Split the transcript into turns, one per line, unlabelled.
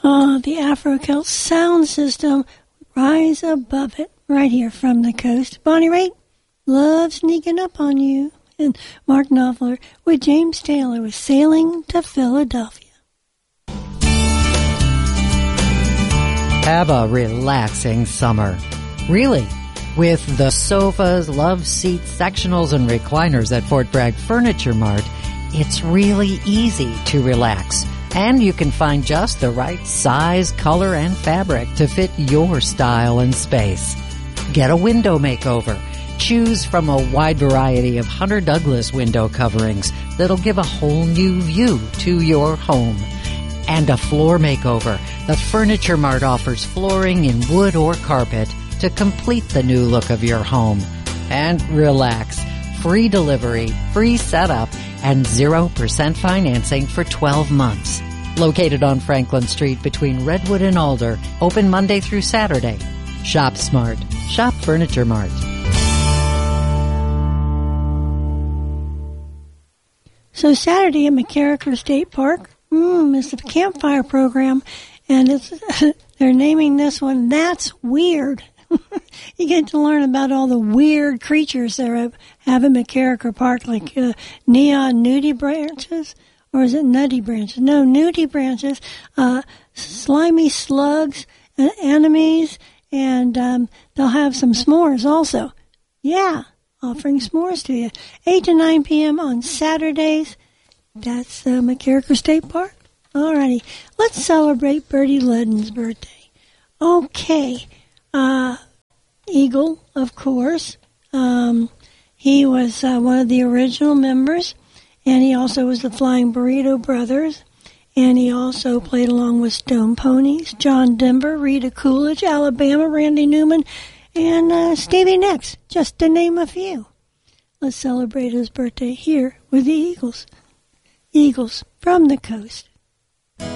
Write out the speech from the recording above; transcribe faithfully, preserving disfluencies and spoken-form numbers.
Oh, the Afro-Celt sound system, rise above it, right here from the coast. Bonnie Raitt, Love Sneaking Up on You. And Mark Knopfler with James Taylor with Sailing to Philadelphia.
Have a relaxing summer. Really. With the sofas, love seats, sectionals, and recliners at Fort Bragg Furniture Mart, it's really easy to relax. And you can find just the right size, color, and fabric to fit your style and space. Get a window makeover. Choose from a wide variety of Hunter Douglas window coverings that'll give a whole new view to your home. And a floor makeover. The Furniture Mart offers flooring in wood or carpet to complete the new look of your home. And relax. Free delivery, free setup, and zero percent financing for twelve months. Located on Franklin Street between Redwood and Alder. Open Monday through Saturday. Shop smart. Shop Furniture Mart.
So Saturday at McCarricker State Park, mm, is the campfire program, and it's they're naming this one That's Weird. You get to learn about all the weird creatures they have in McCarricker Park, like uh, neon nudie branches, or is it nutty branches? No, nudie branches, uh, slimy slugs, uh, enemies, and um, they'll have some s'mores also. Yeah, offering s'mores to you. eight to nine p.m. on Saturdays. That's uh, McCarricker State Park. Alrighty, let's celebrate Bertie Ledden's birthday. Okay. Uh, Eagle, of course. Um, he was uh, one of the original members, and he also was the Flying Burrito Brothers, and he also played along with Stone Ponies, John Denver, Rita Coolidge, Alabama, Randy Newman, and uh, Stevie Nicks, just to name a few. Let's celebrate his birthday here with the Eagles. Eagles from the coast.